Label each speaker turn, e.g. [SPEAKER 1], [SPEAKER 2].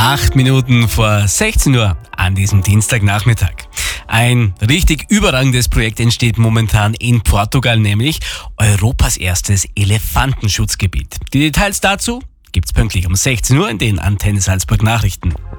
[SPEAKER 1] 8 Minuten vor 16 Uhr an diesem Dienstagnachmittag. Ein richtig überragendes Projekt entsteht momentan in Portugal, nämlich Europas erstes Elefantenschutzgebiet. Die Details dazu gibt's pünktlich um 16 Uhr in den Antenne Salzburg Nachrichten.